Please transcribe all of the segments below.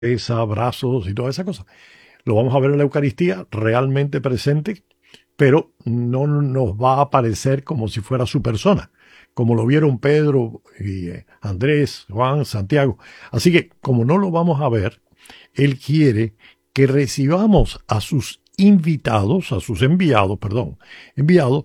abrazos y toda esa cosa. Lo vamos a ver en la Eucaristía realmente presente, pero no nos va a aparecer como si fuera su persona, como lo vieron Pedro y Andrés, Juan, Santiago. Así que, como no lo vamos a ver, Él quiere que recibamos a sus invitados, a sus enviados, enviados,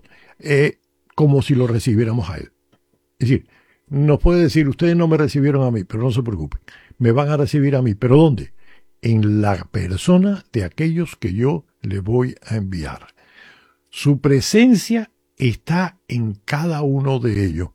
como si lo recibiéramos a Él. Es decir, nos puede decir, ustedes no me recibieron a mí, pero no se preocupen, me van a recibir a mí. ¿Pero dónde? En la persona de aquellos que yo le voy a enviar. Su presencia está en cada uno de ellos.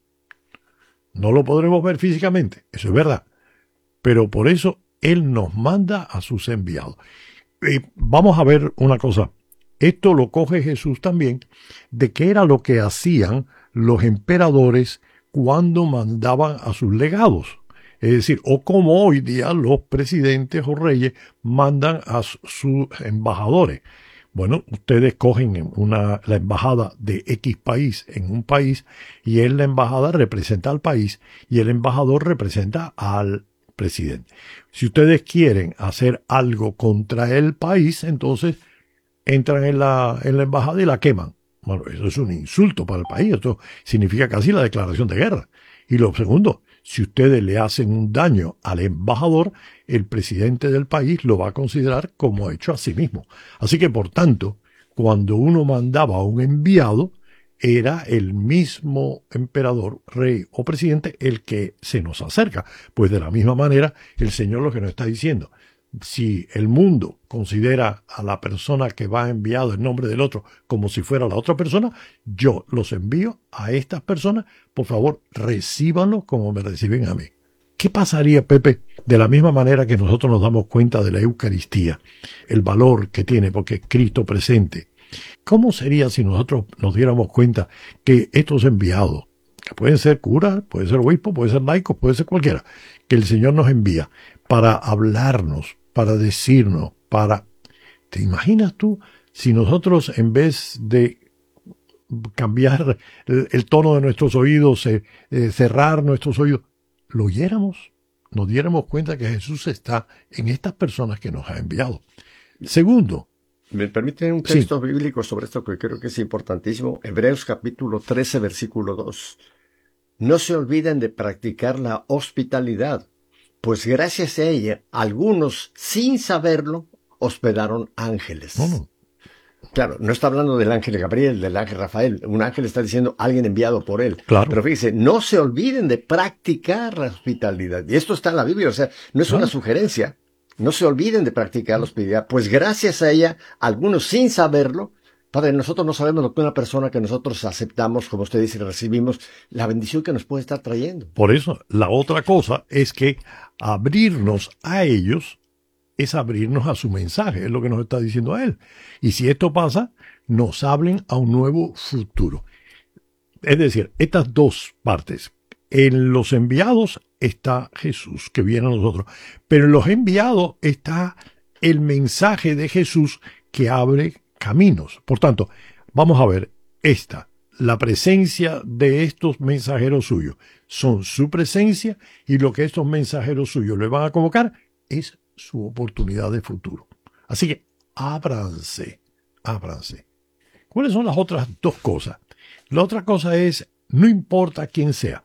No lo podremos ver físicamente, eso es verdad, pero por eso Él nos manda a sus enviados. Vamos a ver una cosa. Esto lo coge Jesús también, de qué era lo que hacían los emperadores cuando mandaban a sus legados. Es decir, o como hoy día los presidentes o reyes mandan a sus embajadores. Bueno, ustedes cogen la embajada de X país en un país y la embajada representa al país y el embajador representa al presidente. Si ustedes quieren hacer algo contra el país, entonces entran en la embajada y la queman. Bueno, eso es un insulto para el país. Esto significa casi la declaración de guerra. Y lo segundo, si ustedes le hacen un daño al embajador, el presidente del país lo va a considerar como hecho a sí mismo. Así que, por tanto, cuando uno mandaba a un enviado, era el mismo emperador, rey o presidente el que se nos acerca. Pues de la misma manera, el Señor lo que nos está diciendo, si el mundo considera a la persona que va enviado en nombre del otro como si fuera la otra persona, yo los envío a estas personas, por favor, recíbanlo como me reciben a mí. ¿Qué pasaría, Pepe, de la misma manera que nosotros nos damos cuenta de la Eucaristía, el valor que tiene porque es Cristo presente? ¿Cómo sería si nosotros nos diéramos cuenta que estos enviados, que pueden ser curas, pueden ser obispos, pueden ser laicos, puede ser cualquiera, que el Señor nos envía para hablarnos, para decirnos, para... ¿Te imaginas tú si nosotros en vez de cambiar el tono de nuestros oídos, cerrar nuestros oídos, lo oyéramos, nos diéramos cuenta que Jesús está en estas personas que nos ha enviado? Segundo, ¿me permiten un texto bíblico sobre esto que creo que es importantísimo? Hebreos capítulo 13, versículo 2. No se olviden de practicar la hospitalidad, pues gracias a ella, algunos, sin saberlo, hospedaron ángeles. No. Claro, no está hablando del ángel Gabriel, del ángel Rafael. Un ángel está diciendo alguien enviado por él. Claro. Pero fíjense, no se olviden de practicar la hospitalidad. Y esto está en la Biblia, o sea, no es una sugerencia. No se olviden de practicar la hospitalidad, pues gracias a ella, algunos sin saberlo, Padre, nosotros no sabemos lo que una persona que nosotros aceptamos, como usted dice, recibimos, la bendición que nos puede estar trayendo. Por eso, la otra cosa es que abrirnos a ellos es abrirnos a su mensaje, es lo que nos está diciendo a Él. Y si esto pasa, nos hablen a un nuevo futuro. Es decir, estas dos partes. En los enviados está Jesús, que viene a nosotros. Pero en los enviados está el mensaje de Jesús que abre caminos. Por tanto, vamos a ver la presencia de estos mensajeros suyos. Son su presencia y lo que estos mensajeros suyos le van a convocar es su oportunidad de futuro. Así que ábranse. ¿Cuáles son las otras dos cosas? La otra cosa es, no importa quién sea,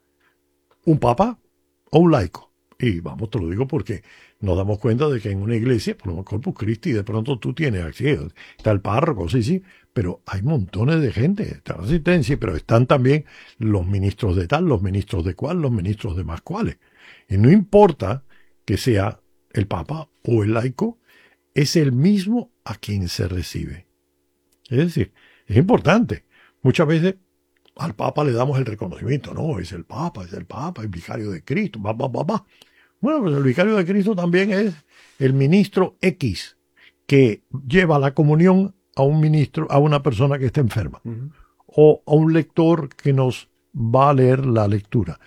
un papa o un laico. Y vamos, te lo digo porque nos damos cuenta de que en una iglesia, por ejemplo, Corpus Christi, de pronto tú tienes acceso, está el párroco, sí, pero hay montones de gente, está la asistencia, pero están también los ministros de tal, los ministros de cual, los ministros de más cuales. Y no importa que sea el papa o el laico, es el mismo a quien se recibe. Es decir, es importante. Muchas veces al papa le damos el reconocimiento, no, es el papa, el vicario de Cristo, Bueno, pues el vicario de Cristo también es el ministro X que lleva la comunión a un ministro, a una persona que está enferma, o a un lector que nos va a leer la lectura,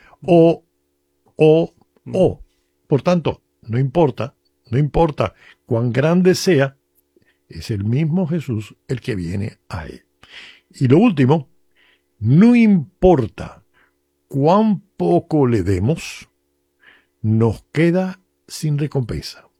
Por tanto, no importa cuán grande sea, es el mismo Jesús el que viene a él. Y lo último, no importa cuán poco le demos, nos queda sin recompensa.